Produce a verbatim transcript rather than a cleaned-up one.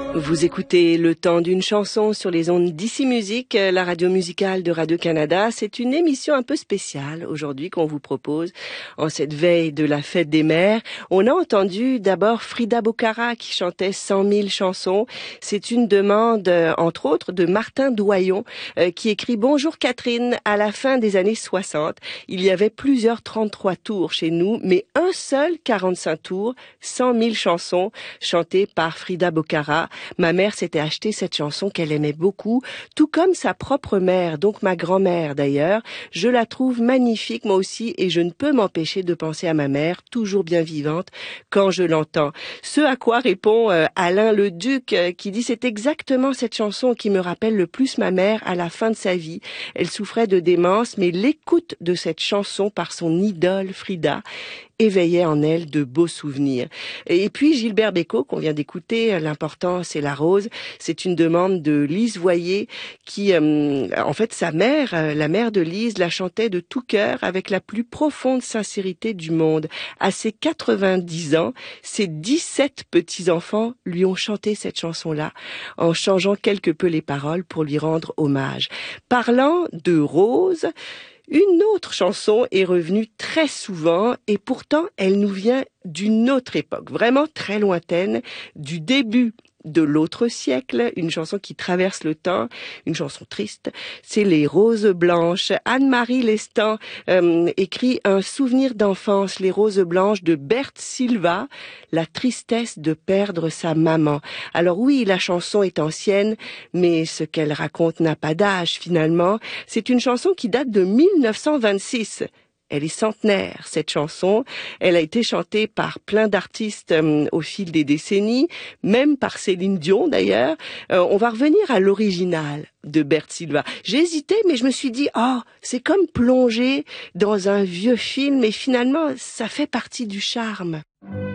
Vous écoutez Le Temps d'une chanson sur les ondes d'Ici Musique, la radio musicale de Radio-Canada. C'est une émission un peu spéciale aujourd'hui qu'on vous propose en cette veille de la fête des mères. On a entendu d'abord Frida Bocara qui chantait cent mille chansons. C'est une demande, entre autres, de Martin Doyon qui écrit « Bonjour Catherine, à la fin des années soixante, il y avait plusieurs trente-trois tours chez nous, mais un seul quarante-cinq tours, cent mille chansons chantées par Frida Bocara. Ma mère s'était acheté cette chanson qu'elle aimait beaucoup, tout comme sa propre mère, donc ma grand-mère d'ailleurs. Je la trouve magnifique moi aussi et je ne peux m'empêcher de penser à ma mère, toujours bien vivante, quand je l'entends. Ce à quoi répond euh, Alain Leduc euh, qui dit « C'est exactement cette chanson qui me rappelle le plus ma mère à la fin de sa vie. Elle souffrait de démence, mais l'écoute de cette chanson par son idole Frida éveillait en elle de beaux souvenirs. » Et puis Gilbert Bécaud, qu'on vient d'écouter, L'important c'est la rose, c'est une demande de Lise Voyer qui, euh, en fait, sa mère, euh, la mère de Lise, la chantait de tout cœur avec la plus profonde sincérité du monde. À ses quatre-vingt-dix ans, ses dix-sept petits-enfants lui ont chanté cette chanson-là en changeant quelque peu les paroles pour lui rendre hommage. Parlant de rose, une autre chanson est revenue très souvent et pourtant elle nous vient d'une autre époque, vraiment très lointaine, du début de l'autre siècle, une chanson qui traverse le temps, une chanson triste, c'est Les Roses Blanches. Anne-Marie Lestan euh, écrit un souvenir d'enfance, Les Roses Blanches de Berthe Silva, la tristesse de perdre sa maman. Alors oui, la chanson est ancienne, mais ce qu'elle raconte n'a pas d'âge finalement. C'est une chanson qui date de mille neuf cent vingt-six. Elle est centenaire, cette chanson. Elle a été chantée par plein d'artistes euh, au fil des décennies, même par Céline Dion d'ailleurs. Euh, on va revenir à l'original de Berthe Silva. J'ai hésité, mais je me suis dit, oh, c'est comme plonger dans un vieux film, et finalement, ça fait partie du charme.